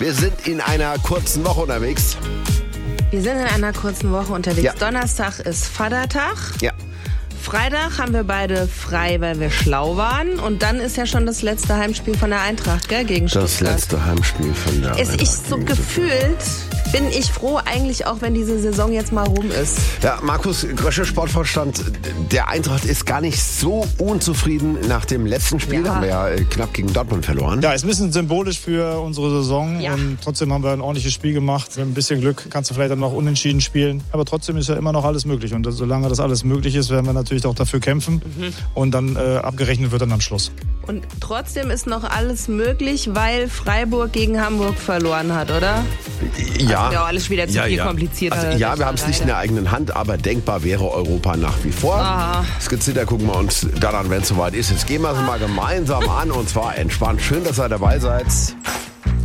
Wir sind in einer kurzen Woche unterwegs. Wir sind in einer kurzen Woche unterwegs. Ja. Donnerstag ist Vatertag. Ja. Freitag haben wir beide frei, weil wir schlau waren. Und dann ist ja schon das letzte Heimspiel von der Eintracht, gell, gegen Stuttgart. Das letzte Heimspiel von der Eintracht. Ich so gefühlt bin ich froh eigentlich auch, wenn diese Saison jetzt mal rum ist. Ja, Markus Grösche, Sportvorstand der Eintracht, ist gar nicht so unzufrieden nach dem letzten Spiel. Da haben wir ja knapp gegen Dortmund verloren. Ja, ist ein bisschen symbolisch für unsere Saison. Ja. Und trotzdem haben wir ein ordentliches Spiel gemacht. Mit ein bisschen Glück kannst du vielleicht dann noch unentschieden spielen. Aber trotzdem ist ja immer noch alles möglich. Und solange das alles möglich ist, werden wir natürlich auch dafür kämpfen. Und dann abgerechnet wird dann am Schluss. Und trotzdem ist noch alles möglich, weil Freiburg gegen Hamburg verloren hat, oder? Ja. Ja, alles wieder zu viel komplizierter. Also, ja, wir haben es nicht in der eigenen Hand, aber denkbar wäre Europa nach wie vor. Aha. Skizziert, gucken wir uns dann an, wenn es soweit ist. Jetzt gehen wir es mal gemeinsam an und zwar entspannt. Schön, dass ihr dabei seid.